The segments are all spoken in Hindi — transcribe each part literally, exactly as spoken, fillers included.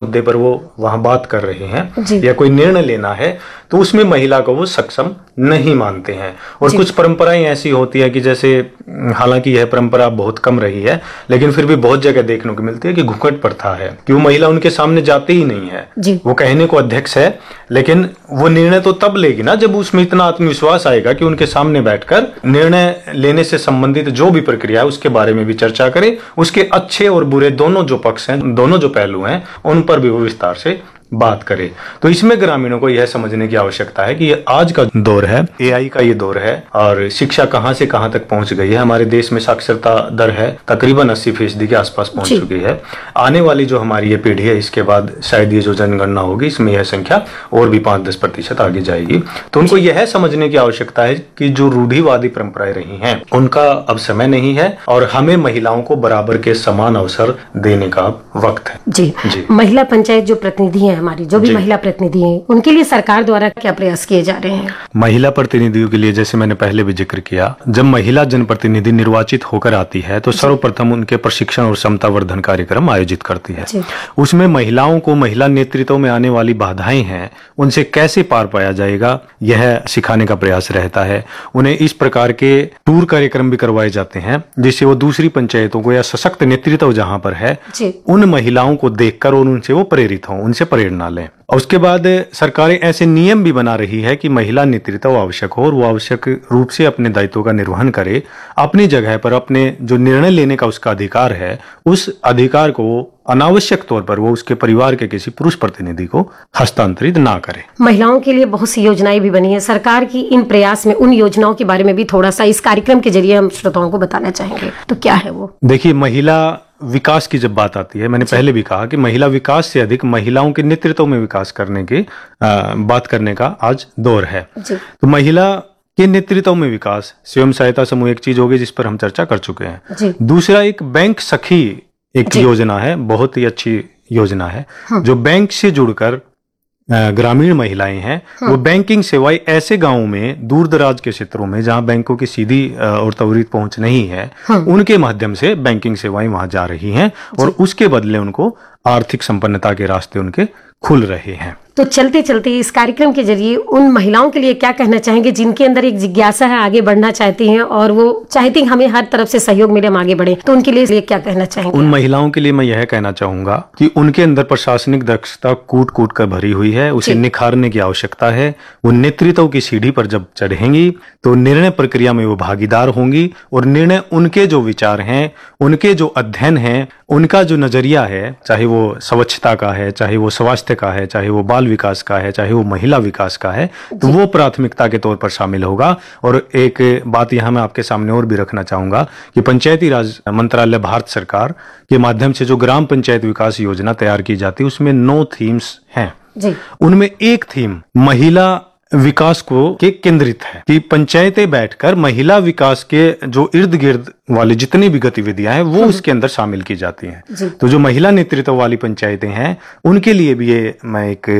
मुद्दे पर वो वहां बात कर रहे हैं या कोई निर्णय लेना है तो उसमें महिला को वो सक्षम नहीं मानते हैं। और कुछ परंपराएं ऐसी होती है कि जैसे, हालांकि यह परंपरा बहुत कम रही है लेकिन फिर भी बहुत जगह देखने को मिलती है कि घूंघट प्रथा है कि वो महिला उनके सामने जाती ही नहीं है। वो कहने को अध्यक्ष है लेकिन वो निर्णय तो तब लेगी ना जब उसमें इतना आत्मविश्वास आएगा कि उनके सामने बैठकर निर्णय लेने से संबंधित जो भी प्रक्रिया है उसके बारे में भी चर्चा करे, उसके अच्छे और बुरे दोनों जो पक्ष हैं, दोनों जो पहलू हैं, उन पर भी वो विस्तार से बात करे। तो इसमें ग्रामीणों को यह समझने की आवश्यकता है कि ये आज का दौर है, एआई का ये दौर है और शिक्षा कहां से कहां तक पहुंच गई है। हमारे देश में साक्षरता दर है तकरीबन अस्सी फीसदी के आसपास पहुंच चुकी है। आने वाली जो हमारी ये पीढ़ी है इसके बाद शायद ये जो जनगणना होगी इसमें यह संख्या और भी पांच दस प्रतिशत आगे जाएगी। तो उनको यह समझने की आवश्यकता है कि जो रूढ़िवादी परंपराएं रही हैं उनका अब समय नहीं है और हमें महिलाओं को बराबर के समान अवसर देने का वक्त है। जी, जी। महिला पंचायत जो प्रतिनिधि है, हमारी जो भी महिला प्रतिनिधि हैं, उनके लिए सरकार द्वारा क्या प्रयास किए जा रहे हैं? महिला प्रतिनिधियों के लिए जैसे मैंने पहले भी जिक्र किया, जब महिला जनप्रतिनिधि निर्वाचित होकर आती है तो सर्वप्रथम उनके प्रशिक्षण और क्षमता वर्धन कार्यक्रम आयोजित करती है। उसमें महिलाओं को महिला नेतृत्व में आने वाली बाधाएं हैं उनसे कैसे पार पाया जाएगा यह सिखाने का प्रयास रहता है। उन्हें इस प्रकार के टूर कार्यक्रम भी करवाए जाते हैं जिससे वो दूसरी पंचायतों को या सशक्त नेतृत्व जहां पर है उन महिलाओं को देखकर और उनसे वो प्रेरित हों, उनसे प्रेरणा लें। और उसके बाद सरकारें ऐसे नियम भी बना रही है कि महिला नेतृत्व आवश्यक हो और वो आवश्यक रूप से अपने दायित्वों का निर्वहन करे, अपनी जगह पर अपने जो निर्णय लेने का उसका अधिकार है उस अधिकार को अनावश्यक तौर पर वो उसके परिवार के किसी पुरुष प्रतिनिधि को हस्तांतरित ना करे। महिलाओं के लिए बहुत सी योजनाएं भी बनी है। सरकार की इन प्रयास में उन योजनाओं के बारे में भी थोड़ा सा इस कार्यक्रम के जरिए हम श्रोताओं को बताना चाहेंगे, तो क्या है वो? देखिए, महिला विकास की जब बात आती है, मैंने पहले भी कहा कि महिला विकास से अधिक महिलाओं के नेतृत्व में विकास करने की आ, बात करने का आज दौर है। तो महिला के नेतृत्व में विकास, स्वयं सहायता समूह एक चीज होगी जिस पर हम चर्चा कर चुके हैं। दूसरा एक बैंक सखी एक योजना है, बहुत ही अच्छी योजना है। हाँ। जो बैंक से जुड़कर ग्रामीण महिलाएं हैं, हाँ। वो बैंकिंग सेवाएं ऐसे गांवों में, दूर दराज के क्षेत्रों में जहां बैंकों की सीधी और त्वरित पहुंच नहीं है, हाँ। उनके माध्यम से बैंकिंग सेवाएं वहां जा रही हैं और उसके बदले उनको आर्थिक संपन्नता के रास्ते उनके खुल रहे हैं। तो चलते चलते इस कार्यक्रम के जरिए उन महिलाओं के लिए क्या कहना चाहेंगे जिनके अंदर एक जिज्ञासा है, आगे बढ़ना चाहती हैं और वो चाहती हैं हमें हर तरफ से सहयोग मिले, हम आगे बढ़े, तो उनके लिए क्या कहना चाहेंगे? उन महिलाओं के लिए मैं यह कहना चाहूंगा कि उनके अंदर प्रशासनिक दक्षता कूट कूट कर भरी हुई है, उसे निखारने की आवश्यकता है। वो नेतृत्व की सीढ़ी पर जब चढ़ेंगी तो निर्णय प्रक्रिया में वो भागीदार होंगी और निर्णय उनके जो विचार हैं, उनके जो अध्ययन है, उनका जो नजरिया है, चाहे वो स्वच्छता का है, चाहे वो स्वास्थ्य का है, चाहे वो बाल विकास का है, चाहे वो महिला विकास का है, तो वो प्राथमिकता के तौर पर शामिल होगा। और एक बात यहाँ मैं आपके सामने और भी रखना चाहूंगा कि पंचायती राज मंत्रालय भारत सरकार के माध्यम से जो ग्राम पंचायत विकास योजना तैयार की जाती है उसमें नौ थीम्स हैं। उनमें एक थीम महिला विकास को के केंद्रित है कि पंचायतें बैठकर महिला विकास के जो इर्द गिर्द वाली जितनी भी गतिविधियां हैं वो उसके अंदर शामिल की जाती हैं। तो जो महिला नेतृत्व वाली पंचायतें हैं उनके लिए भी ये मैं एक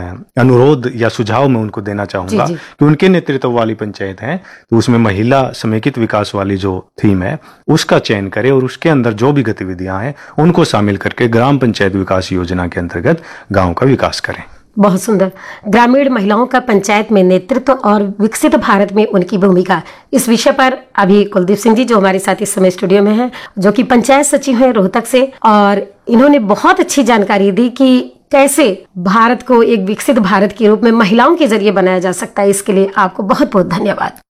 अनुरोध या सुझाव मैं उनको देना चाहूंगा कि उनके नेतृत्व वाली पंचायत है तो उसमें महिला समेकित विकास वाली जो थीम है उसका चयन करें और उसके अंदर जो भी गतिविधियां हैं उनको शामिल करके ग्राम पंचायत विकास योजना के अंतर्गत गाँव का विकास करें। बहुत सुंदर। ग्रामीण महिलाओं का पंचायत में नेतृत्व और विकसित भारत में उनकी भूमिका, इस विषय पर अभी कुलदीप सिंह जी जो हमारे साथ इस समय स्टूडियो में हैं, जो कि पंचायत सचिव हैं रोहतक से, और इन्होंने बहुत अच्छी जानकारी दी कि कैसे भारत को एक विकसित भारत के रूप में महिलाओं के जरिए बनाया जा सकता है। इसके लिए आपको बहुत बहुत धन्यवाद।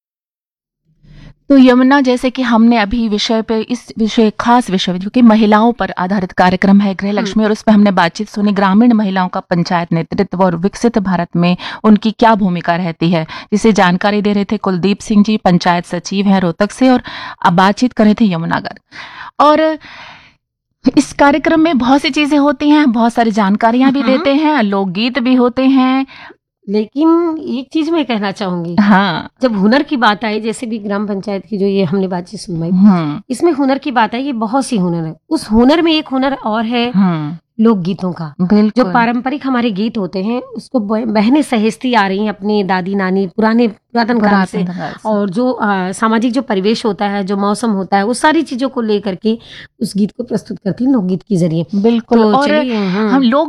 तो यमुना, जैसे कि हमने अभी विषय पे इस विषय खास विषय जो कि महिलाओं पर आधारित कार्यक्रम है गृह लक्ष्मी, और उस पर हमने बातचीत सुनी ग्रामीण महिलाओं का पंचायत नेतृत्व और विकसित भारत में उनकी क्या भूमिका रहती है, जिसे जानकारी दे रहे थे कुलदीप सिंह जी, पंचायत सचिव हैं रोहतक से, और अब बातचीत कर रहे थे यमुना गर्ग। और इस कार्यक्रम में बहुत सी चीजें होती हैं, बहुत सारी जानकारियां भी देते हैं, लोकगीत भी होते हैं, लेकिन एक चीज मैं कहना चाहूंगी, हाँ, जब हुनर की बात आई, जैसे भी ग्राम पंचायत की जो ये हमने बातचीत सुनवाई, इसमें हुनर की बात आई, ये बहुत सी हुनर है। उस हुनर में एक हुनर और है लोकगीतों का। जो पारंपरिक हमारे गीत होते हैं उसको बहनें सहेजती आ रही हैं अपनी दादी नानी पुराने पुरातन काल से, और जो आ, सामाजिक जो परिवेश होता है, जो मौसम होता है, वो सारी चीजों को लेकर के उस गीत को प्रस्तुत करती हैं लोकगीत के जरिए। बिल्कुल। तो और हम लोग